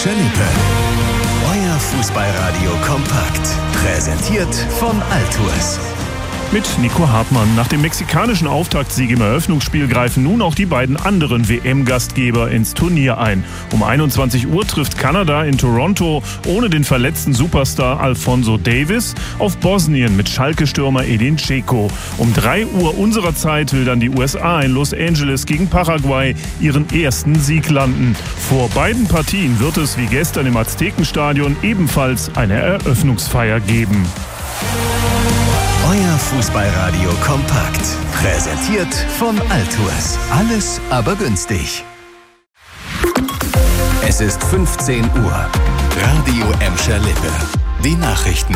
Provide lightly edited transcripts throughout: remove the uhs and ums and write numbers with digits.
Emscher-Lippe. Euer Fußballradio kompakt. Präsentiert von Altours. Mit Nico Hartmann. Nach dem mexikanischen Auftaktsieg im Eröffnungsspiel greifen nun auch die beiden anderen WM-Gastgeber ins Turnier ein. Um 21 Uhr trifft Kanada in Toronto ohne den verletzten Superstar Alphonso Davies auf Bosnien mit Schalke-Stürmer Edin Dzeko. Um 3 Uhr unserer Zeit will dann die USA in Los Angeles gegen Paraguay ihren ersten Sieg landen. Vor beiden Partien wird es wie gestern im Aztekenstadion ebenfalls eine Eröffnungsfeier geben. Euer Fußballradio kompakt. Präsentiert von Altours. Alles aber günstig. Es ist 15 Uhr. Radio Emscher-Lippe. Die Nachrichten.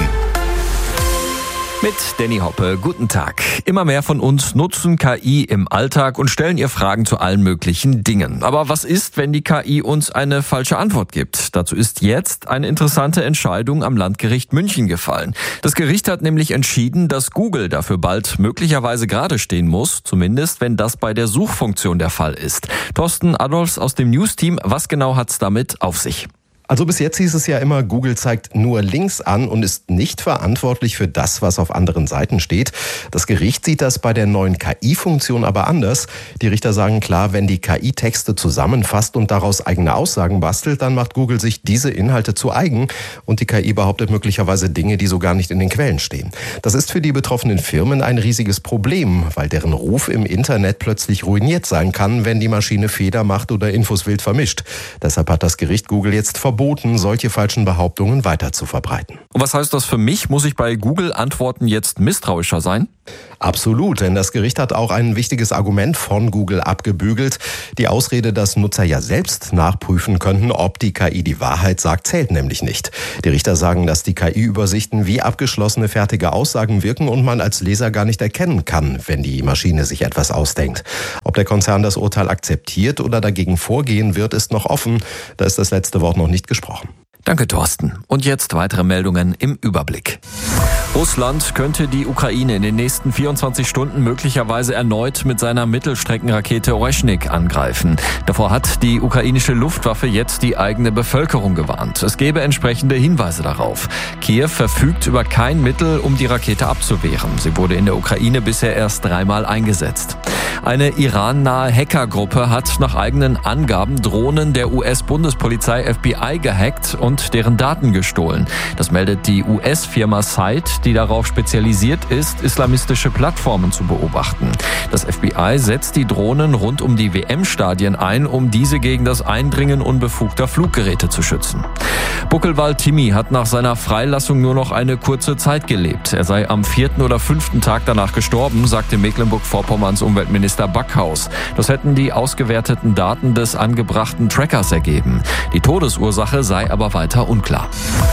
Mit Danny Hoppe, guten Tag. Immer mehr von uns nutzen KI im Alltag und stellen ihr Fragen zu allen möglichen Dingen. Aber was ist, wenn die KI uns eine falsche Antwort gibt? Dazu ist jetzt eine interessante Entscheidung am Landgericht München gefallen. Das Gericht hat nämlich entschieden, dass Google dafür bald möglicherweise gerade stehen muss, zumindest wenn das bei der Suchfunktion der Fall ist. Thorsten Adolfs aus dem News-Team, was genau hat's damit auf sich? Also bis jetzt hieß es ja immer, Google zeigt nur Links an und ist nicht verantwortlich für das, was auf anderen Seiten steht. Das Gericht sieht das bei der neuen KI-Funktion aber anders. Die Richter sagen klar, wenn die KI Texte zusammenfasst und daraus eigene Aussagen bastelt, dann macht Google sich diese Inhalte zu eigen und die KI behauptet möglicherweise Dinge, die so gar nicht in den Quellen stehen. Das ist für die betroffenen Firmen ein riesiges Problem, weil deren Ruf im Internet plötzlich ruiniert sein kann, wenn die Maschine Fehler macht oder Infos wild vermischt. Deshalb hat das Gericht Google jetzt verboten, solche falschen Behauptungen weiter zu verbreiten. Und was heißt das für mich? Muss ich bei Google-Antworten jetzt misstrauischer sein? Absolut, denn das Gericht hat auch ein wichtiges Argument von Google abgebügelt. Die Ausrede, dass Nutzer ja selbst nachprüfen könnten, ob die KI die Wahrheit sagt, zählt nämlich nicht. Die Richter sagen, dass die KI-Übersichten wie abgeschlossene fertige Aussagen wirken und man als Leser gar nicht erkennen kann, wenn die Maschine sich etwas ausdenkt. Ob der Konzern das Urteil akzeptiert oder dagegen vorgehen wird, ist noch offen. Da ist das letzte Wort noch nicht gesprochen. Danke, Thorsten. Und jetzt weitere Meldungen im Überblick. Russland könnte die Ukraine in den nächsten 24 Stunden möglicherweise erneut mit seiner Mittelstreckenrakete Oreshnik angreifen. Davor hat die ukrainische Luftwaffe jetzt die eigene Bevölkerung gewarnt. Es gäbe entsprechende Hinweise darauf. Kiew verfügt über kein Mittel, um die Rakete abzuwehren. Sie wurde in der Ukraine bisher erst 3-mal eingesetzt. Eine irannahe Hackergruppe hat nach eigenen Angaben Drohnen der US-Bundespolizei FBI gehackt und deren Daten gestohlen. Das meldet die US-Firma Sight, die darauf spezialisiert ist, islamistische Plattformen zu beobachten. Das FBI setzt die Drohnen rund um die WM-Stadien ein, um diese gegen das Eindringen unbefugter Fluggeräte zu schützen. Buckelwald Timmy hat nach seiner Freilassung nur noch eine kurze Zeit gelebt. Er sei am 4. oder 5. Tag danach gestorben, sagte Mecklenburg-Vorpommerns Umweltminister Backhaus. Das hätten die ausgewerteten Daten des angebrachten Trackers ergeben. Die Todesursache sei aber weiter unklar.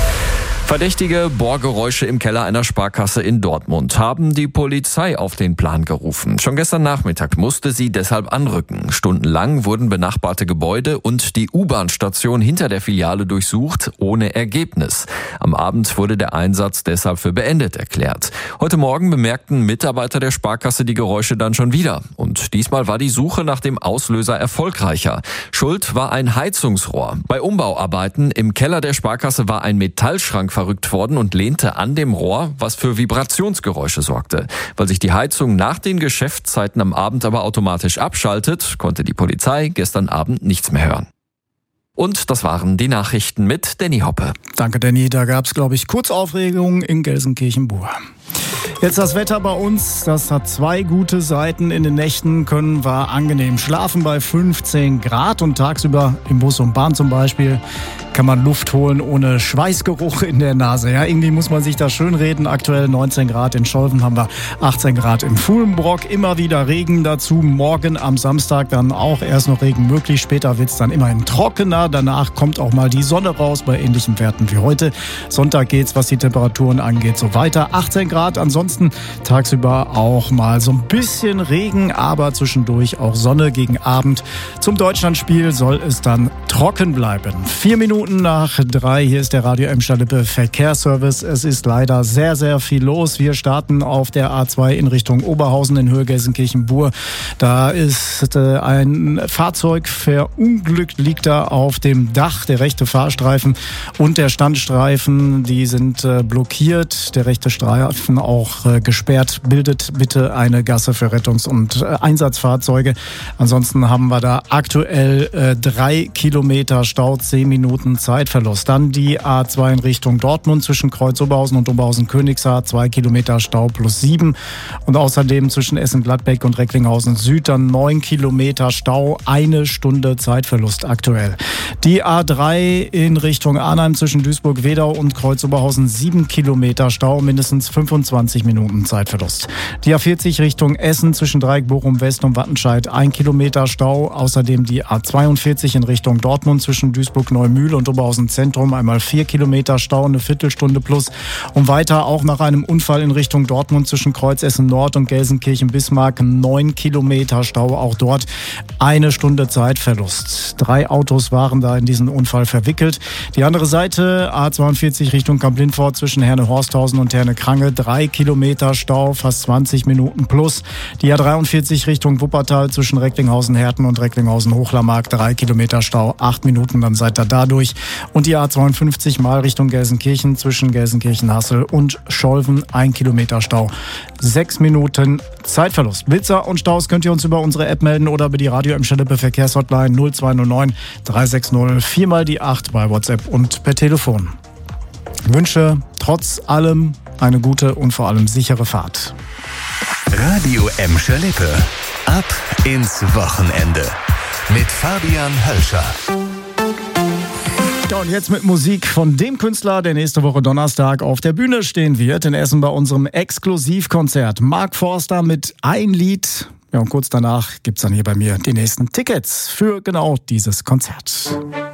Verdächtige Bohrgeräusche im Keller einer Sparkasse in Dortmund haben die Polizei auf den Plan gerufen. Schon gestern Nachmittag musste sie deshalb anrücken. Stundenlang wurden benachbarte Gebäude und die U-Bahn-Station hinter der Filiale durchsucht, ohne Ergebnis. Am Abend wurde der Einsatz deshalb für beendet erklärt. Heute Morgen bemerkten Mitarbeiter der Sparkasse die Geräusche dann schon wieder. Und diesmal war die Suche nach dem Auslöser erfolgreicher. Schuld war ein Heizungsrohr. Bei Umbauarbeiten im Keller der Sparkasse war ein Metallschrank verrückt worden und lehnte an dem Rohr, was für Vibrationsgeräusche sorgte. Weil sich die Heizung nach den Geschäftszeiten am Abend aber automatisch abschaltet, konnte die Polizei gestern Abend nichts mehr hören. Und das waren die Nachrichten mit Danny Hoppe. Danke, Danny. Da gab es, glaube ich, Kurzaufregung in Gelsenkirchen-Buhr. Jetzt das Wetter bei uns, das hat 2 gute Seiten. In den Nächten können wir angenehm schlafen bei 15 Grad und tagsüber im Bus und Bahn zum Beispiel kann man Luft holen ohne Schweißgeruch in der Nase. Ja, irgendwie muss man sich das schönreden. Aktuell 19 Grad in Scholven, haben wir 18 Grad im Fuhlenbrock. Immer wieder Regen dazu. Morgen am Samstag dann auch erst noch Regen möglich. Später wird es dann immerhin trockener. Danach kommt auch mal die Sonne raus bei ähnlichen Werten wie heute. Sonntag geht's, was die Temperaturen angeht, so weiter. 18 Grad. Ansonsten tagsüber auch mal so ein bisschen Regen, aber zwischendurch auch Sonne gegen Abend. Zum Deutschlandspiel soll es dann trocken bleiben. 4 Minuten Minuten nach 3. Hier ist der Radio Emscher-Lippe Verkehrsservice. Es ist leider sehr, sehr viel los. Wir starten auf der A2 in Richtung Oberhausen in Höhe Gelsenkirchen-Bur. Da ist ein Fahrzeug verunglückt, liegt da auf dem Dach. Der rechte Fahrstreifen und der Standstreifen, die sind blockiert. Der rechte Streifen auch gesperrt. Bildet bitte eine Gasse für Rettungs- und Einsatzfahrzeuge. Ansonsten haben wir da aktuell 3 Kilometer Stau, 10 Minuten Zeitverlust. Dann die A2 in Richtung Dortmund zwischen Kreuz Oberhausen und Oberhausen-Königshardt, 2 Kilometer Stau plus 7. Und außerdem zwischen Essen-Gladbeck und Recklinghausen Süd dann 9 Kilometer Stau, 1 Stunde Zeitverlust aktuell. Die A3 in Richtung Arnheim zwischen Duisburg-Wedau und Kreuz Oberhausen, 7 Kilometer Stau, mindestens 25 Minuten Zeitverlust. Die A40 Richtung Essen zwischen Dreieck, Bochum West und Wattenscheid, 1 Kilometer Stau. Außerdem die A42 in Richtung Dortmund zwischen Duisburg-Neumühl und Oberhausen Zentrum, einmal 4 Kilometer Stau, eine Viertelstunde plus. Und weiter auch nach einem Unfall in Richtung Dortmund zwischen Kreuz Essen Nord und Gelsenkirchen-Bismarck, 9 Kilometer Stau, auch dort 1 Stunde Zeitverlust. 3 Autos waren da in diesen Unfall verwickelt. Die andere Seite, A42 Richtung Kamp-Lindfort zwischen Herne-Horsthausen und Herne-Krange, 3 Kilometer Stau, fast 20 Minuten plus. Die A43 Richtung Wuppertal zwischen Recklinghausen-Herten und Recklinghausen-Hochlermark, 3 Kilometer Stau, 8 Minuten, dann seid ihr dadurch. Und die A52 mal Richtung Gelsenkirchen zwischen Gelsenkirchen-Hassel und Scholven, 1 Kilometer Stau, 6 Minuten Zeitverlust. Blitzer und Staus könnt ihr uns über unsere App melden oder über die Radio Emscher-Lippe Verkehrshotline 0209 360 4 mal die 8 bei WhatsApp und per Telefon. Ich wünsche trotz allem eine gute und vor allem sichere Fahrt. Radio Emscher-Lippe. Ab ins Wochenende. Mit Fabian Hölscher. Ja, und jetzt mit Musik von dem Künstler, der nächste Woche Donnerstag auf der Bühne stehen wird in Essen bei unserem Exklusivkonzert. Mark Forster mit ein Lied. Ja, und kurz danach gibt's dann hier bei mir die nächsten Tickets für genau dieses Konzert.